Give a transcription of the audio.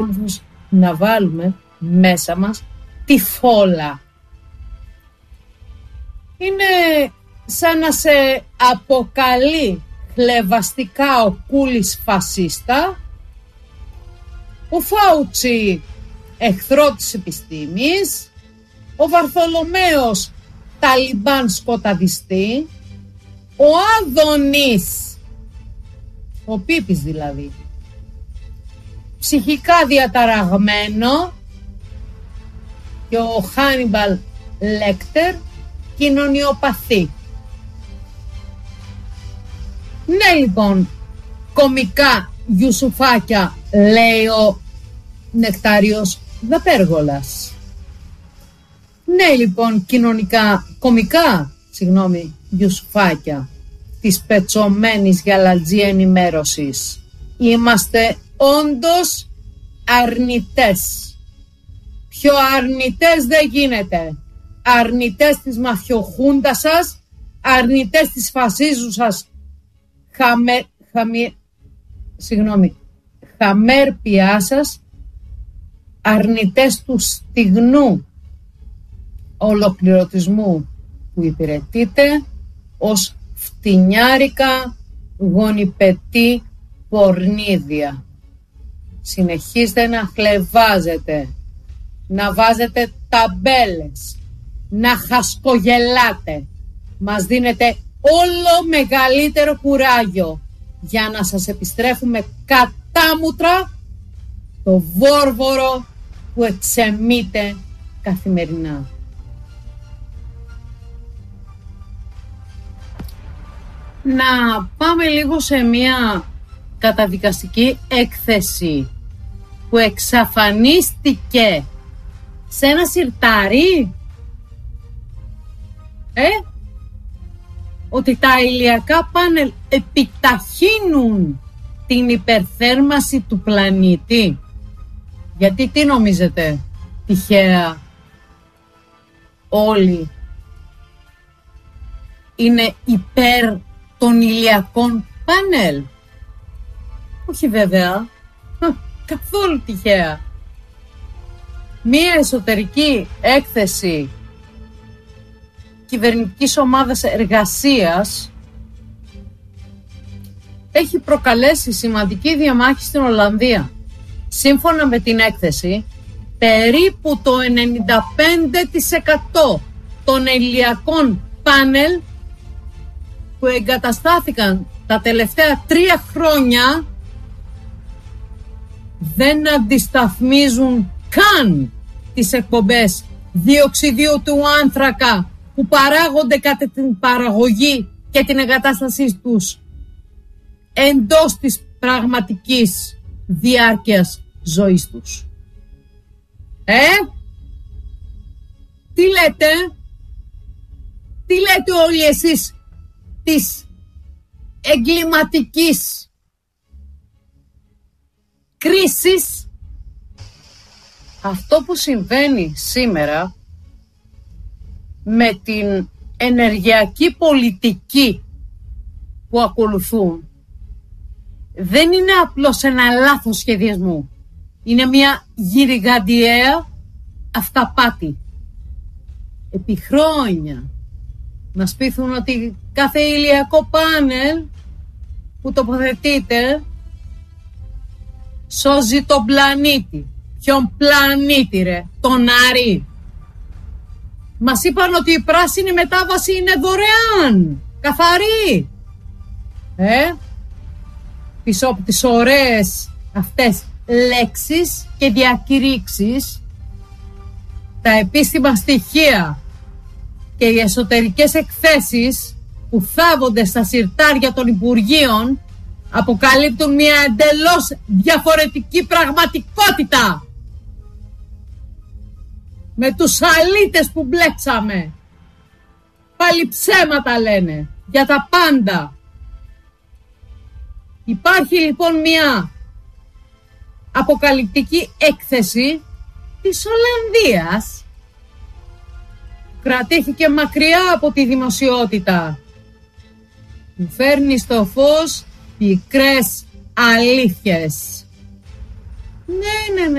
να βάλουμε μέσα μας τη φόλα. Είναι σαν να σε αποκαλεί χλευαστικά ο Κούλης φασίστα, ο Φάουτσι εχθρό της επιστήμης, ο Βαρθολομέος Ταλιμπάν σκοταδιστή, ο Άδωνης, ο Πίπης δηλαδή, ψυχικά διαταραγμένο, και ο Χάνιμπαλ Λέκτερ κοινωνιοπαθή. Ναι λοιπόν, κομικά γιουσουφάκια, λέει ο Νεκτάριος Δαπέργολας. Ναι λοιπόν, κομικά γιουσουφάκια της πετσωμένης γαλατζή ενημέρωσης. Είμαστε όντως αρνητές. Πιο αρνητές δεν γίνεται. Αρνητές της μαφιοχούντας σας, αρνητές της φασίζουσας χαμέρπια σας, αρνητές του στιγνού ολοκληρωτισμού που υπηρετείτε ως φτηνιάρικα γονιπετή πορνίδια. Συνεχίστε να χλεβάζετε, να βάζετε ταμπέλες, να χασκογελάτε. Μας δίνετε όλο μεγαλύτερο κουράγιο για να σας επιστρέφουμε κατάμουτρα το βόρβορο που εξεμείτε καθημερινά. Να πάμε λίγο σε μια καταδικαστική έκθεση που εξαφανίστηκε σε ένα σιρτάρι. Ότι τα ηλιακά πάνελ επιταχύνουν την υπερθέρμανση του πλανήτη. Γιατί τι νομίζετε, τυχαία όλοι είναι υπέρ των ηλιακών πάνελ? Όχι βέβαια, καθόλου τυχαία. Μία εσωτερική έκθεση κυβερνητικής ομάδας εργασίας έχει προκαλέσει σημαντική διαμάχη στην Ολλανδία. Σύμφωνα με την έκθεση, περίπου το 95% των ηλιακών πάνελ που εγκαταστάθηκαν τα τελευταία 3 χρόνια δεν αντισταθμίζουν καν τις εκπομπές διοξιδίου του άνθρακα που παράγονται κατά την παραγωγή και την εγκατάστασή τους εντός της πραγματικής διάρκειας ζωής τους. Τι λέτε? Τι λέτε όλοι εσείς της εγκληματικής κρίσης? Αυτό που συμβαίνει σήμερα με την ενεργειακή πολιτική που ακολουθούν δεν είναι απλώς ένα λάθος σχεδιασμού. Είναι μια γιγαντιαία αυταπάτη. Επί χρόνια μας πείθουν ότι κάθε ηλιακό πάνελ που τοποθετείται σώζει τον πλανήτη. Ποιον πλανήτη ρε? Τον Άρη. Μας είπαν ότι η πράσινη μετάβαση είναι δωρεάν, καθαρή. Πίσω από τις ωραίες αυτές λέξεις και διακηρύξεις, τα επίσημα στοιχεία και οι εσωτερικές εκθέσεις που θάβονται στα συρτάρια των Υπουργείων αποκαλύπτουν μια εντελώς διαφορετική πραγματικότητα. Με τους αλήτες που μπλέξαμε. Πάλι ψέματα λένε για τα πάντα. Υπάρχει λοιπόν μια αποκαλυπτική έκθεση της Ολλανδίας. Κρατήθηκε μακριά από τη δημοσιότητα. Μου φέρνει στο φως πικρές αλήθειες. Ναι, ναι, ναι.